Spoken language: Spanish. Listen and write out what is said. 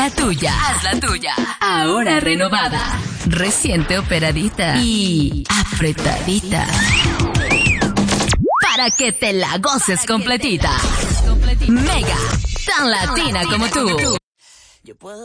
Haz la tuya. Ahora renovada, reciente operadita y apretadita. Para que te la goces completita. Mega, tan latina como tú.